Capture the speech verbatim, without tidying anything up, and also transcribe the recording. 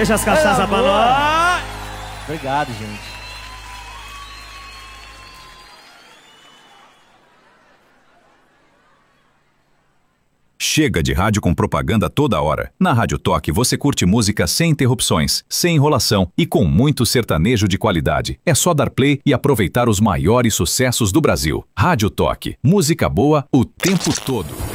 Deixa as cachaças pra nós. Obrigado, gente. Chega de rádio com propaganda toda hora. Na Rádio Toque você curte música sem interrupções, sem enrolação e com muito sertanejo de qualidade. É só dar play e aproveitar os maiores sucessos do Brasil. Rádio Toque. Música boa o tempo todo.